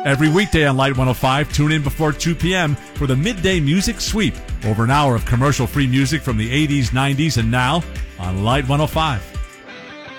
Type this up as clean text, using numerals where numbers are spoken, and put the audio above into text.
Every weekday on Light 105, tune in before 2 p.m. for the Midday Music Sweep. Over an hour of commercial-free music from the 80s, 90s, and now on Light 105.